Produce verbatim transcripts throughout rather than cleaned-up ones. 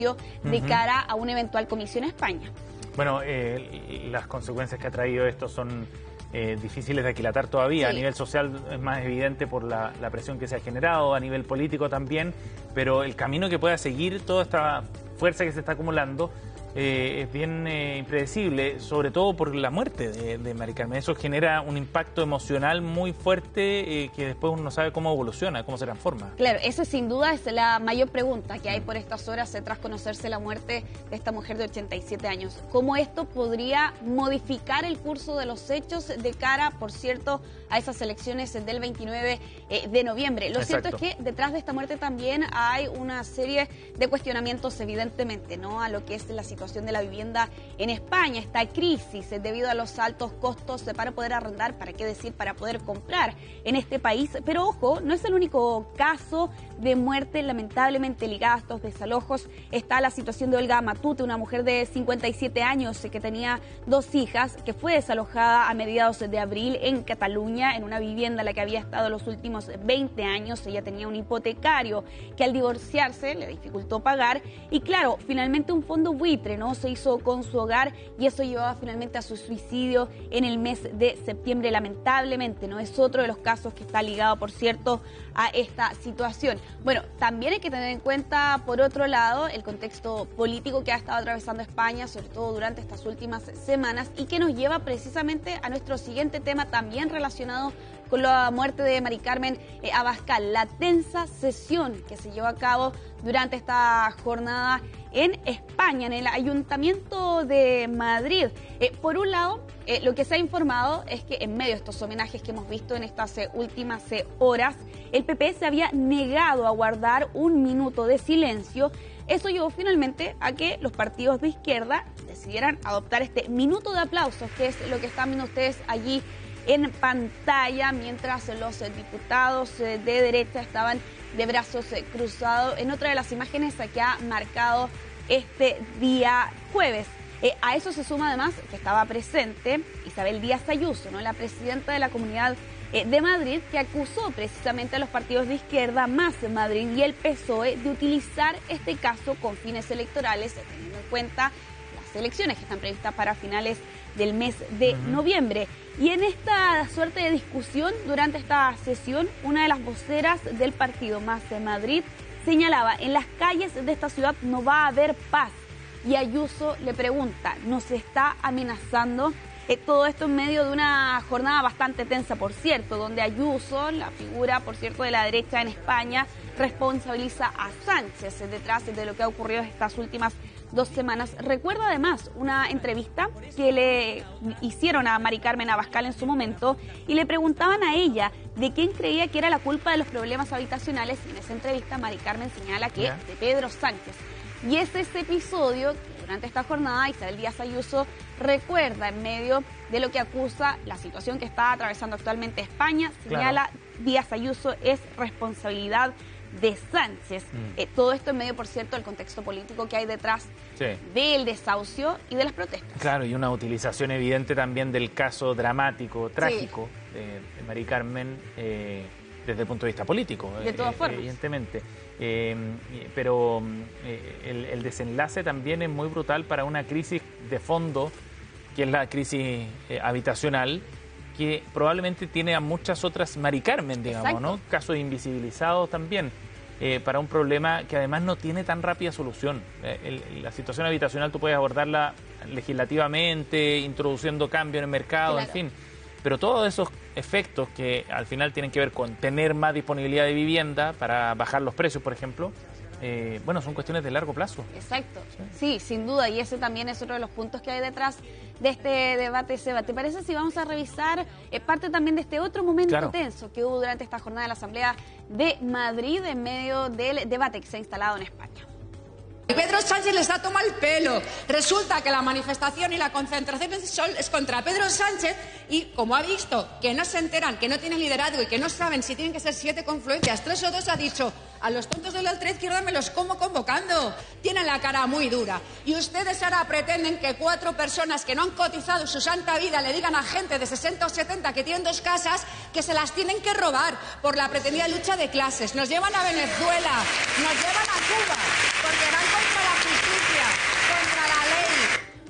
de cara a una eventual comisión a España. Bueno, eh, las consecuencias que ha traído esto son eh, difíciles de aquilatar todavía. Sí. A nivel social es más evidente por la, la presión que se ha generado, a nivel político también, pero el camino que pueda seguir toda esta fuerza que se está acumulando Eh, es bien eh, impredecible, sobre todo por la muerte de, de Mari Carmen. Eso genera un impacto emocional muy fuerte eh, que después uno no sabe cómo evoluciona, cómo se transforma. Claro, esa sin duda es la mayor pregunta que hay por estas horas tras conocerse la muerte de esta mujer de ochenta y siete años. ¿Cómo esto podría modificar el curso de los hechos de cara, por cierto, a esas elecciones del veintinueve de noviembre? Lo Exacto. cierto es que detrás de esta muerte también hay una serie de cuestionamientos, evidentemente, ¿no?, a lo que es la situación de la vivienda en España, esta crisis debido a los altos costos para poder arrendar, para qué decir, para poder comprar en este país. Pero ojo, no es el único caso de muerte lamentablemente ligada a estos desalojos. Está la situación de Olga Matute, una mujer de cincuenta y siete años que tenía dos hijas, que fue desalojada a mediados de abril en Cataluña, en una vivienda en la que había estado los últimos veinte años. Ella tenía un hipotecario que al divorciarse le dificultó pagar y claro, finalmente un fondo buitre no se hizo con su hogar y eso llevaba finalmente a su suicidio en el mes de septiembre. Lamentablemente no es otro de los casos que está ligado, por cierto, a esta situación. Bueno, también hay que tener en cuenta, por otro lado, el contexto político que ha estado atravesando España, sobre todo durante estas últimas semanas, y que nos lleva precisamente a nuestro siguiente tema, también relacionado con la muerte de Mari Carmen eh, Abascal, la tensa sesión que se llevó a cabo durante esta jornada en España, en el Ayuntamiento de Madrid. Eh, por un lado, eh, lo que se ha informado es que en medio de estos homenajes que hemos visto en estas eh, últimas eh, horas, el P P se había negado a guardar un minuto de silencio. Eso llevó finalmente a que los partidos de izquierda decidieran adoptar este minuto de aplausos, que es lo que están viendo ustedes allí en pantalla, mientras los diputados de derecha estaban de brazos cruzados en otra de las imágenes que ha marcado este día jueves. Eh, a eso se suma además que estaba presente Isabel Díaz Ayuso, ¿no?, la presidenta de la Comunidad eh, de Madrid, que acusó precisamente a los partidos de izquierda, Más Madrid y el P S O E, de utilizar este caso con fines electorales, teniendo en cuenta las elecciones que están previstas para finales del mes de uh-huh. noviembre. Y en esta suerte de discusión, durante esta sesión, una de las voceras del partido Más de Madrid señalaba: en las calles de esta ciudad no va a haber paz. Y Ayuso le pregunta: ¿nos está amenazando? Eh, todo esto en medio de una jornada bastante tensa, por cierto, donde Ayuso, la figura, por cierto, de la derecha en España, responsabiliza a Sánchez detrás de lo que ha ocurrido estas últimas dos semanas. Recuerda además una entrevista que le hicieron a Mari Carmen Abascal en su momento y le preguntaban a ella de quién creía que era la culpa de los problemas habitacionales, y en esa entrevista Mari Carmen señala que yeah. de Pedro Sánchez. Y es ese episodio que durante esta jornada Isabel Díaz Ayuso recuerda en medio de lo que acusa la situación que está atravesando actualmente España. Señala claro. Díaz Ayuso es responsabilidad de Sánchez. Mm. Eh, todo esto en medio, por cierto, del contexto político que hay detrás sí. del desahucio y de las protestas. Claro, y una utilización evidente también del caso dramático, trágico sí. de, de Mari Carmen eh, desde el punto de vista político. De todas eh, formas. Evidentemente. Eh, pero eh, el, el desenlace también es muy brutal para una crisis de fondo, que es la crisis eh, habitacional, que probablemente tiene a muchas otras Mari Carmen, digamos, Exacto. ¿no? Casos invisibilizados también, eh, para un problema que además no tiene tan rápida solución. Eh, el, la situación habitacional tú puedes abordarla legislativamente, introduciendo cambios en el mercado, claro. en fin. Pero todos esos efectos que al final tienen que ver con tener más disponibilidad de vivienda para bajar los precios, por ejemplo, Eh, bueno, son cuestiones de largo plazo. Exacto, sí. sí, sin duda, y ese también es otro de los puntos que hay detrás de este debate, Seba. ¿Te parece si vamos a revisar eh, parte también de este otro momento claro. tenso que hubo durante esta jornada de la Asamblea de Madrid en medio del debate que se ha instalado en España? Pedro Sánchez les ha tomado el pelo. Resulta que la manifestación y la concentración es contra Pedro Sánchez y, como ha visto que no se enteran, que no tienen liderazgo y que no saben si tienen que ser siete confluencias, tres o dos, ha dicho: a los tontos de la ultraizquierda me los como convocando. Tienen la cara muy dura. Y ustedes ahora pretenden que cuatro personas que no han cotizado su santa vida le digan a gente de sesenta o setenta que tienen dos casas que se las tienen que robar por la pretendida lucha de clases. Nos llevan a Venezuela, nos llevan a Cuba, porque van contra la justicia.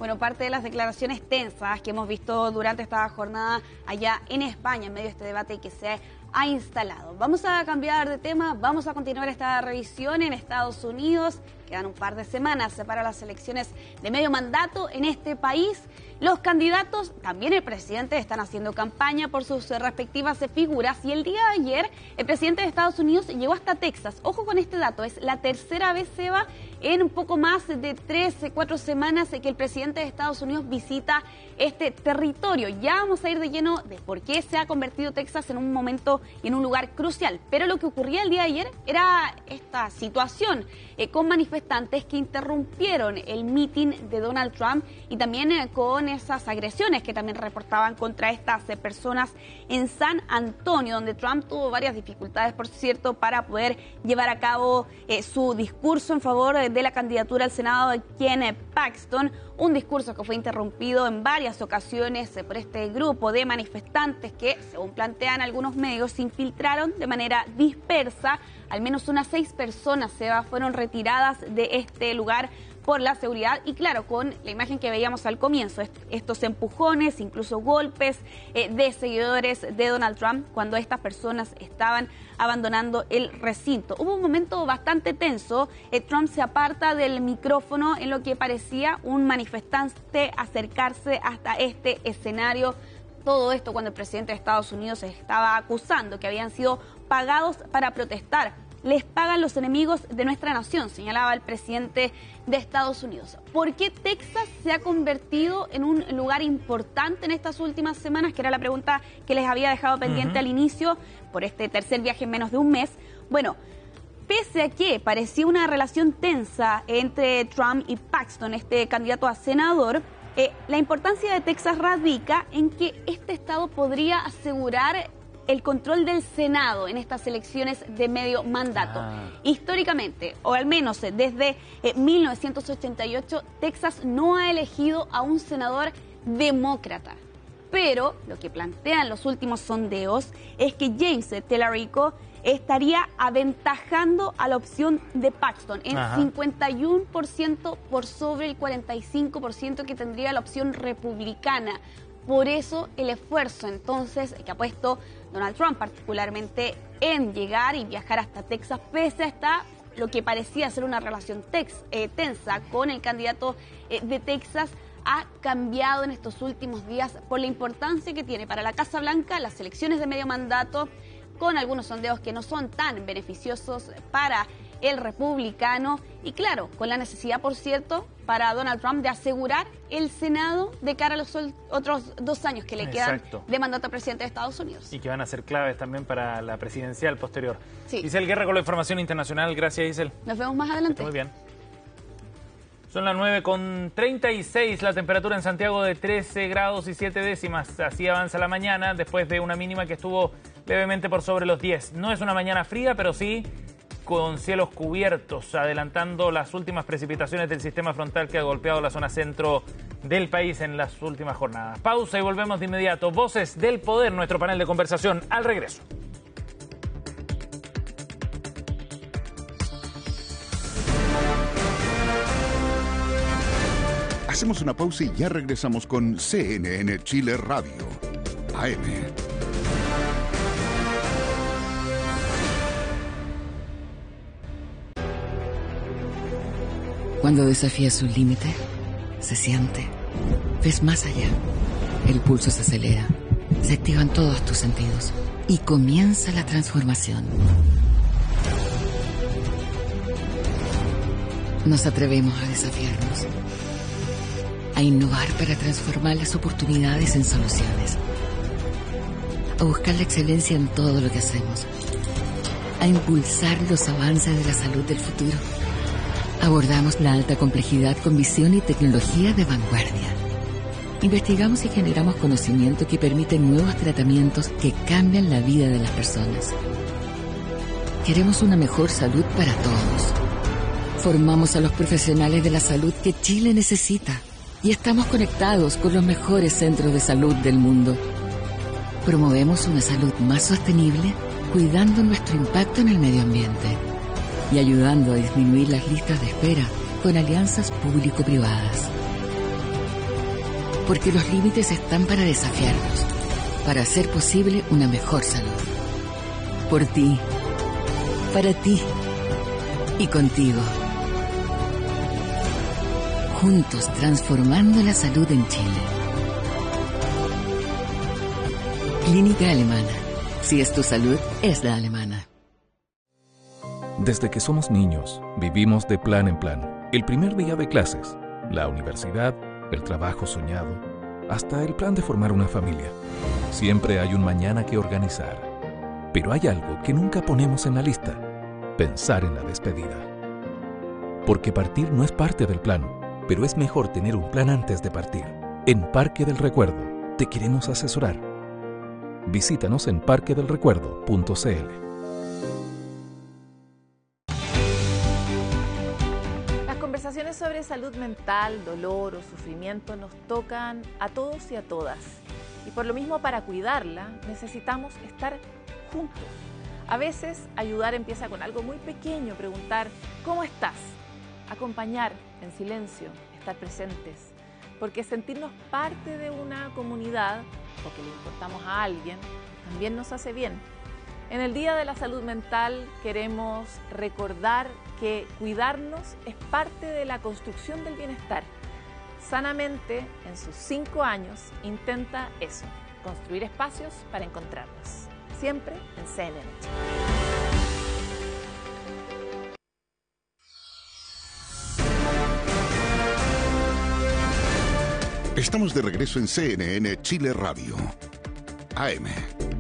Bueno, parte de las declaraciones tensas que hemos visto durante esta jornada allá en España, en medio de este debate que se ha instalado. Vamos a cambiar de tema, vamos a continuar esta revisión en Estados Unidos. Quedan un par de semanas para las elecciones de medio mandato en este país. Los candidatos, también el presidente, están haciendo campaña por sus respectivas figuras y el día de ayer el presidente de Estados Unidos llegó hasta Texas. Ojo con este dato, es la tercera vez, Seba, en un poco más de tres, cuatro semanas que el presidente de Estados Unidos visita este territorio. Ya vamos a ir de lleno de por qué se ha convertido Texas en un momento y en un lugar crucial. Pero lo que ocurría el día de ayer era esta situación eh, con manifestantes que interrumpieron el mitin de Donald Trump y también eh, con esas agresiones que también reportaban contra estas eh, personas en San Antonio, donde Trump tuvo varias dificultades, por cierto, para poder llevar a cabo eh, su discurso en favor de de la candidatura al Senado de Ken Paxton, un discurso que fue interrumpido en varias ocasiones por este grupo de manifestantes que, según plantean algunos medios, se infiltraron de manera dispersa. Al menos unas seis personas se fueron retiradas de este lugar por la seguridad y claro, con la imagen que veíamos al comienzo, est estos empujones, incluso golpes eh, de seguidores de Donald Trump cuando estas personas estaban abandonando el recinto. Hubo un momento bastante tenso, eh, Trump se aparta del micrófono en lo que parecía un manifestante acercarse hasta este escenario. Todo esto cuando el presidente de Estados Unidos estaba acusando que habían sido pagados para protestar. Les pagan los enemigos de nuestra nación, señalaba el presidente de Estados Unidos. ¿Por qué Texas se ha convertido en un lugar importante en estas últimas semanas? Que era la pregunta que les había dejado pendiente uh-huh. al inicio, por este tercer viaje en menos de un mes. Bueno, pese a que parecía una relación tensa entre Trump y Paxton, este candidato a senador, eh, la importancia de Texas radica en que este estado podría asegurar el control del Senado en estas elecciones de medio mandato. Ah. Históricamente, o al menos desde eh, mil novecientos ochenta y ocho, Texas no ha elegido a un senador demócrata. Pero lo que plantean los últimos sondeos es que James Tellerico estaría aventajando a la opción de Paxton en Ajá. cincuenta y uno por ciento por sobre el cuarenta y cinco por ciento que tendría la opción republicana. Por eso el esfuerzo entonces que ha puesto Donald Trump particularmente en llegar y viajar hasta Texas, pese a esta, lo que parecía ser una relación tex, eh, tensa con el candidato eh, de Texas, ha cambiado en estos últimos días por la importancia que tiene para la Casa Blanca las elecciones de medio mandato, con algunos sondeos que no son tan beneficiosos para el republicano y claro, con la necesidad, por cierto, para Donald Trump de asegurar el Senado de cara a los otros dos años que le quedan Exacto. de mandato al presidente de Estados Unidos. Y que van a ser claves también para la presidencial posterior. Sí. Giselle Guerra con la información internacional. Gracias, Giselle. Nos vemos más adelante. Muy bien. Son las nueve con treinta y seis, la temperatura en Santiago de trece grados y siete décimas. Así avanza la mañana después de una mínima que estuvo levemente por sobre los diez. No es una mañana fría, pero sí con cielos cubiertos, adelantando las últimas precipitaciones del sistema frontal que ha golpeado la zona centro del país en las últimas jornadas. Pausa y volvemos de inmediato. Voces del Poder, nuestro panel de conversación, al regreso. Hacemos una pausa y ya regresamos con C N N Chile Radio, A M. Cuando desafías un límite, se siente, ves más allá. El pulso se acelera, se activan todos tus sentidos y comienza la transformación. Nos atrevemos a desafiarnos, a innovar para transformar las oportunidades en soluciones, a buscar la excelencia en todo lo que hacemos, a impulsar los avances de la salud del futuro. Abordamos la alta complejidad con visión y tecnología de vanguardia. Investigamos y generamos conocimiento que permite nuevos tratamientos que cambian la vida de las personas. Queremos una mejor salud para todos. Formamos a los profesionales de la salud que Chile necesita y estamos conectados con los mejores centros de salud del mundo. Promovemos una salud más sostenible, cuidando nuestro impacto en el medio ambiente y ayudando a disminuir las listas de espera con alianzas público-privadas. Porque los límites están para desafiarnos, para hacer posible una mejor salud. Por ti, para ti y contigo. Juntos transformando la salud en Chile. Clínica Alemana. Si es tu salud, es la alemana. Desde que somos niños, vivimos de plan en plan. El primer día de clases, la universidad, el trabajo soñado, hasta el plan de formar una familia. Siempre hay un mañana que organizar. Pero hay algo que nunca ponemos en la lista: pensar en la despedida. Porque partir no es parte del plan, pero es mejor tener un plan antes de partir. En Parque del Recuerdo te queremos asesorar. Visítanos en parque del recuerdo punto c l. Las conversaciones sobre salud mental, dolor o sufrimiento nos tocan a todos y a todas. Y por lo mismo, para cuidarla, necesitamos estar juntos. A veces, ayudar empieza con algo muy pequeño: preguntar ¿cómo estás? Acompañar en silencio, estar presentes. Porque sentirnos parte de una comunidad o que le importamos a alguien también nos hace bien. En el Día de la Salud Mental queremos recordar que cuidarnos es parte de la construcción del bienestar. Sanamente, en sus cinco años, intenta eso: construir espacios para encontrarnos. Siempre en C N N Chile. Estamos de regreso en C N N Chile Radio, A M.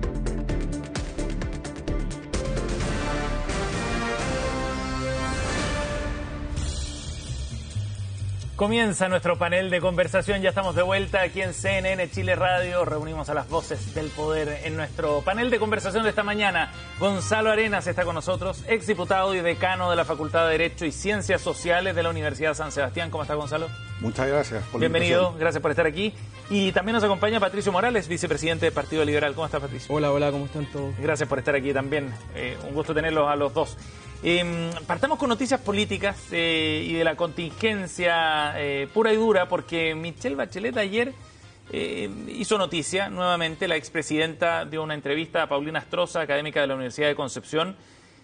Comienza nuestro panel de conversación, ya estamos de vuelta aquí en C N N Chile Radio, reunimos a las voces del poder en nuestro panel de conversación de esta mañana. Gonzalo Arenas está con nosotros, exdiputado y decano de la Facultad de Derecho y Ciencias Sociales de la Universidad San Sebastián. ¿Cómo está, Gonzalo? Muchas gracias por la Bienvenido, invitación. Gracias por estar aquí. Y también nos acompaña Patricio Morales, vicepresidente del Partido Liberal. ¿Cómo está, Patricio? Hola, hola, ¿cómo están todos? Gracias por estar aquí también, eh, un gusto tenerlos a los dos. Eh, partamos con noticias políticas eh, y de la contingencia eh, pura y dura, porque Michelle Bachelet ayer eh, hizo noticia nuevamente. La expresidenta dio una entrevista a Paulina Astroza, académica de la Universidad de Concepción,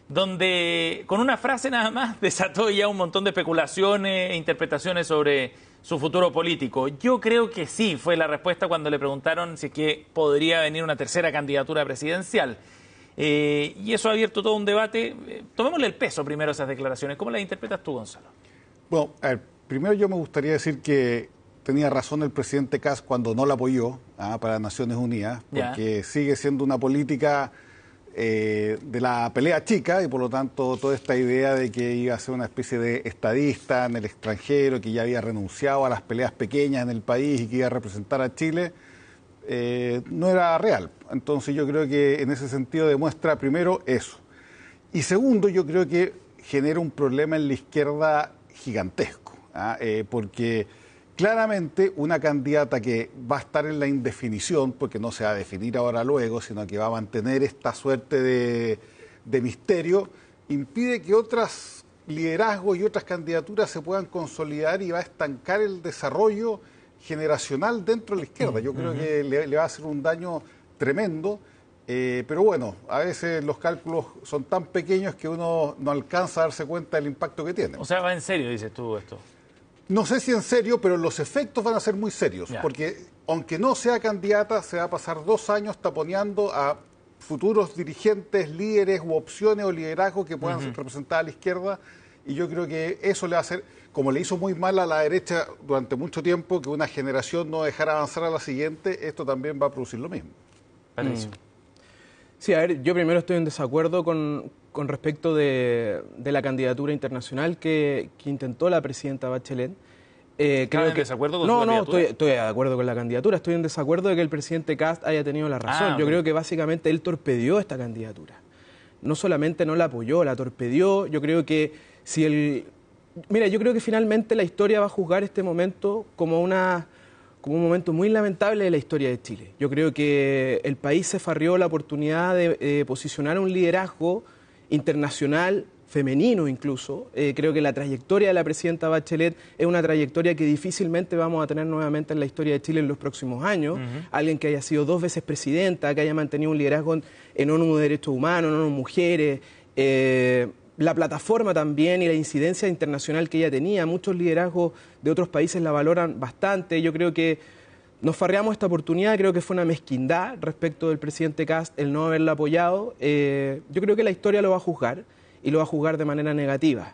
donde con una frase nada más desató ya un montón de especulaciones e interpretaciones sobre su futuro político. Yo creo que sí, fue la respuesta cuando le preguntaron si es que podría venir una tercera candidatura presidencial. Eh, y eso ha abierto todo un debate. Eh, tomémosle el peso primero a esas declaraciones. ¿Cómo las interpretas tú, Gonzalo? Bueno, a ver, primero yo me gustaría decir que tenía razón el presidente Kast cuando no la apoyó ah, para Naciones Unidas, porque ya. sigue siendo una política eh, de la pelea chica, y por lo tanto toda esta idea de que iba a ser una especie de estadista en el extranjero, que ya había renunciado a las peleas pequeñas en el país y que iba a representar a Chile, Eh, no era real. Entonces yo creo que en ese sentido demuestra primero eso. Y segundo, yo creo que genera un problema en la izquierda gigantesco, ¿ah? eh, porque claramente una candidata que va a estar en la indefinición, porque no se va a definir ahora luego, sino que va a mantener esta suerte de, de misterio, impide que otros liderazgos y otras candidaturas se puedan consolidar y va a estancar el desarrollo generacional dentro de la izquierda. Yo creo uh-huh. que le, le va a hacer un daño tremendo, eh, pero bueno, a veces los cálculos son tan pequeños que uno no alcanza a darse cuenta del impacto que tiene. O sea, va en serio, dices tú, esto. No sé si en serio, pero los efectos van a ser muy serios, ya. porque aunque no sea candidata, se va a pasar dos años taponeando a futuros dirigentes, líderes u opciones o liderazgos que puedan uh-huh. representar a la izquierda, y yo creo que eso le va a hacer, como le hizo muy mal a la derecha durante mucho tiempo, que una generación no dejara avanzar a la siguiente, esto también va a producir lo mismo. Mm. Sí, a ver, yo primero estoy en desacuerdo con, con respecto de, de la candidatura internacional que, que intentó la presidenta Bachelet. Eh, creo ¿Estás en que, desacuerdo con no, su no, candidatura? estoy, estoy de acuerdo con la candidatura. Estoy en desacuerdo de que el presidente Kast haya tenido la razón. Ah, yo okay. creo que básicamente él torpedió esta candidatura. No solamente no la apoyó, la torpedió. Yo creo que si el... Mira, yo creo que finalmente la historia va a juzgar este momento como, una, como un momento muy lamentable de la historia de Chile. Yo creo que el país se farrió la oportunidad de eh, posicionar un liderazgo internacional femenino incluso. Eh, creo que la trayectoria de la presidenta Bachelet es una trayectoria que difícilmente vamos a tener nuevamente en la historia de Chile en los próximos años. Uh-huh. Alguien que haya sido dos veces presidenta, que haya mantenido un liderazgo en, en ONU de Derechos Humanos, en ONU Mujeres, eh, la plataforma también y la incidencia internacional que ella tenía. Muchos liderazgos de otros países la valoran bastante. Yo creo que nos farreamos esta oportunidad, creo que fue una mezquindad respecto del presidente Kast el no haberla apoyado. Eh, yo creo que la historia lo va a juzgar y lo va a juzgar de manera negativa.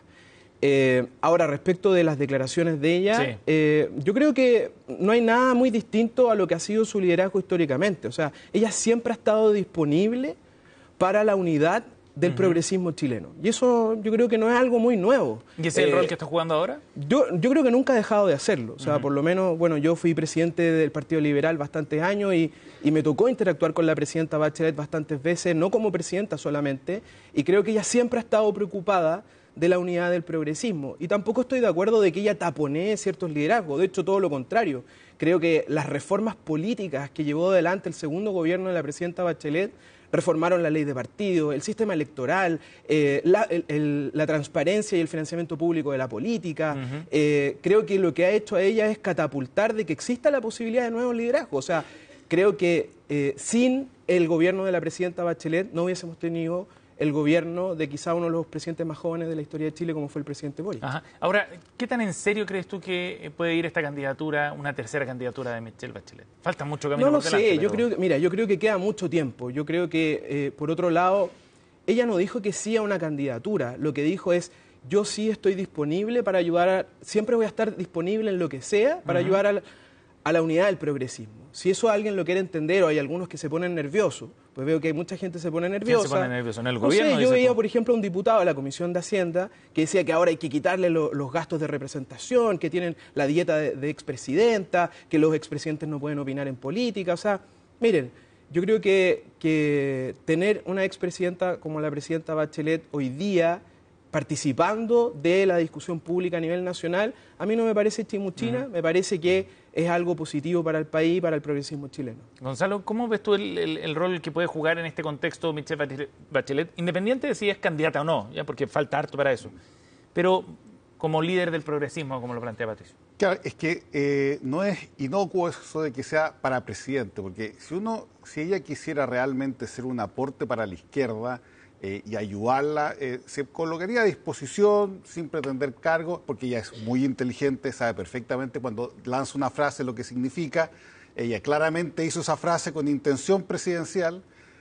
Eh, ahora, respecto de las declaraciones de ella, sí. eh, yo creo que no hay nada muy distinto a lo que ha sido su liderazgo históricamente. O sea, ella siempre ha estado disponible para la unidad del uh-huh. progresismo chileno. Y eso yo creo que no es algo muy nuevo. ¿Y ese es eh, el rol que está jugando ahora? Yo, yo creo que nunca ha dejado de hacerlo. O sea, uh-huh. por lo menos, bueno, yo fui presidente del Partido Liberal bastantes años y, y me tocó interactuar con la presidenta Bachelet bastantes veces, no como presidenta solamente, y creo que ella siempre ha estado preocupada de la unidad del progresismo. Y tampoco estoy de acuerdo de que ella taponee ciertos liderazgos, de hecho todo lo contrario. Creo que las reformas políticas que llevó adelante el segundo gobierno de la presidenta Bachelet reformaron la ley de partidos, el sistema electoral, eh, la, el, el, la transparencia y el financiamiento público de la política. Uh-huh. Eh, creo que lo que ha hecho a ella es catapultar de que exista la posibilidad de nuevos liderazgos. O sea, creo que eh, sin el gobierno de la presidenta Bachelet no hubiésemos tenido el gobierno de quizá uno de los presidentes más jóvenes de la historia de Chile, como fue el presidente Boric. Ajá. Ahora, ¿qué tan en serio crees tú que puede ir esta candidatura, una tercera candidatura de Michelle Bachelet? Falta mucho camino por delante. No lo sé, yo creo que, mira, yo creo que queda mucho tiempo. Yo creo que, eh, por otro lado, ella no dijo que sí a una candidatura. Lo que dijo es, yo sí estoy disponible para ayudar, a, siempre voy a estar disponible en lo que sea para uh-huh. ayudar a la, a la unidad del progresismo. Si eso alguien lo quiere entender, o hay algunos que se ponen nerviosos, pues veo que mucha gente se pone nerviosa. ¿Quién se pone nervioso? ¿En el no gobierno? Sé, yo veía, por ejemplo, a un diputado de la Comisión de Hacienda que decía que ahora hay que quitarle lo, los gastos de representación, que tienen la dieta de, de expresidenta, que los expresidentes no pueden opinar en política. O sea, miren, yo creo que, que tener una expresidenta como la presidenta Bachelet hoy día participando de la discusión pública a nivel nacional, a mí no me parece chimuchina, uh-huh. me parece que es algo positivo para el país y para el progresismo chileno. Gonzalo, ¿cómo ves tú el, el, el rol que puede jugar en este contexto Michelle Bachelet, independiente de si es candidata o no, ya porque falta harto para eso, pero como líder del progresismo, como lo plantea Patricio? Claro, es que eh, no es inocuo eso de que sea para presidente, porque si uno, si ella quisiera realmente ser un aporte para la izquierda, Eh, y ayudarla, eh, se colocaría a disposición sin pretender cargo, porque ella es muy inteligente, sabe perfectamente cuando lanza una frase lo que significa. Ella claramente hizo esa frase con intención presidencial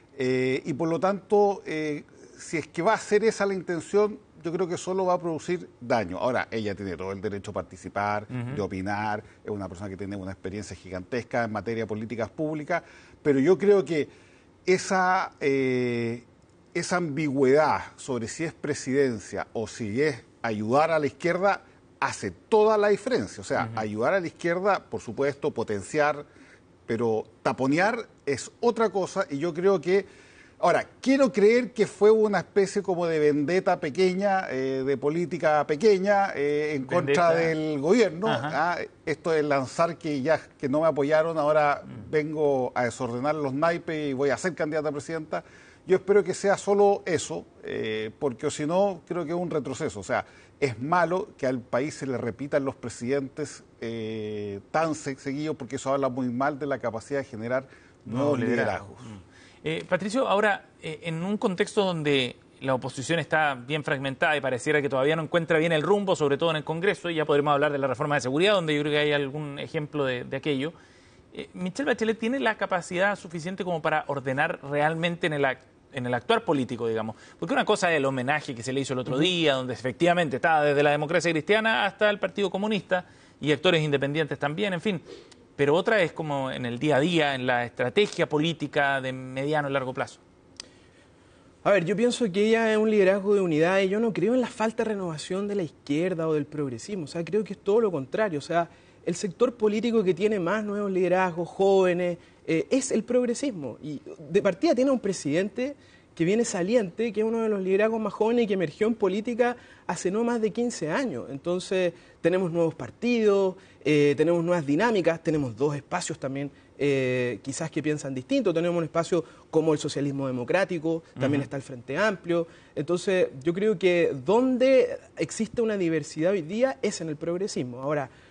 eh, y por lo tanto, eh, si es que va a ser esa la intención, yo creo que solo va a producir daño. Ahora, ella tiene todo el derecho a participar, uh-huh. de opinar, es una persona que tiene una experiencia gigantesca en materia de políticas públicas, pero yo creo que esa... Eh, esa ambigüedad sobre si es presidencia o si es ayudar a la izquierda hace toda la diferencia. O sea, uh-huh. ayudar a la izquierda, por supuesto, potenciar, pero taponear es otra cosa y yo creo que... Ahora, quiero creer que fue una especie como de vendetta pequeña, eh, de política pequeña eh, en vendetta. Contra del gobierno. ¿ah? Esto de lanzar que ya que no me apoyaron, ahora uh-huh. vengo a desordenar los naipes y voy a ser candidata a presidenta. Yo espero que sea solo eso, eh, porque si no, creo que es un retroceso. O sea, es malo que al país se le repitan los presidentes eh, tan seguidos, porque eso habla muy mal de la capacidad de generar nuevos no, liderazgos. Eh, Patricio, ahora, eh, en un contexto donde la oposición está bien fragmentada y pareciera que todavía no encuentra bien el rumbo, sobre todo en el Congreso, y ya podremos hablar de la reforma de seguridad, donde yo creo que hay algún ejemplo de, de aquello, eh, Michelle Bachelet tiene la capacidad suficiente como para ordenar realmente en el acto, en el actuar político, digamos. Porque una cosa es el homenaje que se le hizo el otro día, donde efectivamente estaba desde la democracia cristiana hasta el Partido Comunista y actores independientes también, en fin. Pero otra es como en el día a día, en la estrategia política de mediano y largo plazo. A ver, yo pienso que ella es un liderazgo de unidad y yo no creo en la falta de renovación de la izquierda o del progresismo. O sea, creo que es todo lo contrario. O sea, el sector político que tiene más nuevos liderazgos, jóvenes, eh, es el progresismo. Y de partida tiene un presidente que viene saliente, que es uno de los liderazgos más jóvenes y que emergió en política hace no más de quince años. Entonces, tenemos nuevos partidos, eh, tenemos nuevas dinámicas, tenemos dos espacios también eh, quizás que piensan distinto. Tenemos un espacio como el socialismo democrático, también uh-huh. está el Frente Amplio. Entonces, yo creo que donde existe una diversidad hoy día es en el progresismo. Ahora,